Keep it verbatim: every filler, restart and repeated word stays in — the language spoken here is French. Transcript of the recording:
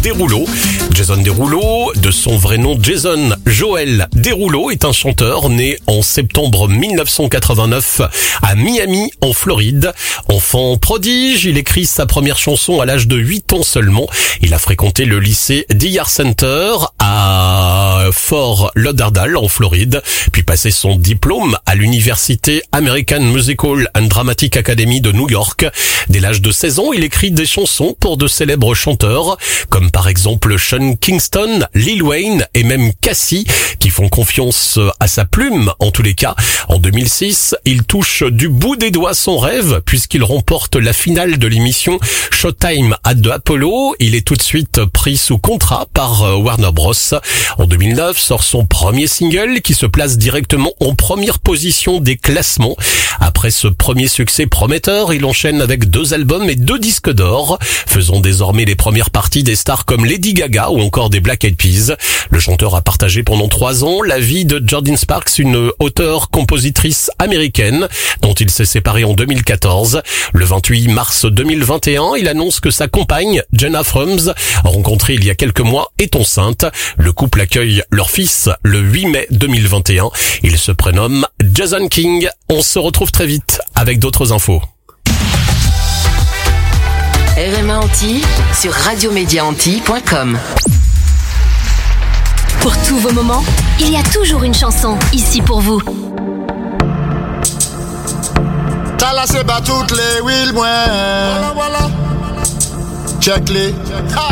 Derulo. Jason Derulo, de son vrai nom Jason Joel Derulo, est un chanteur né en septembre mille neuf cent quatre-vingt-neuf à Miami, en Floride. Enfant prodige, il écrit sa première chanson à l'âge de huit ans seulement. Il a fréquenté le lycée Dyer Center à Fort Lauderdale, en Floride, puis passé son diplôme à l'université American Musical and Dramatic Academy de New York. Dès l'âge de seize ans, il écrit des chansons pour de célèbres chanteurs, comme par exemple Sean Kingston, Lil Wayne et même Cassie, qui font confiance à sa plume en tous les cas. En deux mille six, il touche du bout des doigts son rêve, puisqu'il remporte la finale de l'émission Showtime at the Apollo. Il est tout de suite pris sous contrat par Warner Bros. En deux mille neuf, sort son premier single qui se place directement en première position des classements. Après ce premier succès prometteur, il enchaîne avec deux albums et deux disques d'or, faisant désormais les premières parties des stars comme Lady Gaga ou encore des Black Eyed Peas. Le chanteur a partagé pendant trois ans la vie de Jordin Sparks, une auteure-compositrice américaine dont il s'est séparé en deux mille quatorze. Le vingt-huit mars deux mille vingt et un, il annonce que sa compagne, Jenna Frums, rencontrée il y a quelques mois, est enceinte. Le couple accueille leur fils le huit mai deux mille vingt et un. Il se prénomme Jason King. On se retrouve très vite avec d'autres infos. R M A Antilles sur radio média antilles point com. Pour tous vos moments, il y a toujours une chanson ici pour vous. T'as laissé bas toutes les wheels, moi. Voilà, voilà. Check les. Ah.